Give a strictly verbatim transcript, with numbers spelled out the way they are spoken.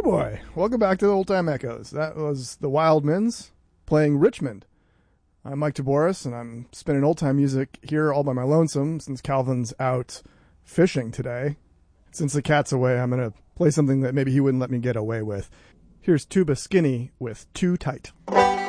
Oh boy, welcome back to the Old Time Echoes. That was the Wildmans playing Richmond. I'm Mike DeBoris, and I'm spinning old time music here all by my lonesome since Calvin's out fishing today. Since the cat's away, I'm going to play something that maybe he wouldn't let me get away with. Here's Tuba Skinny with Too Tight.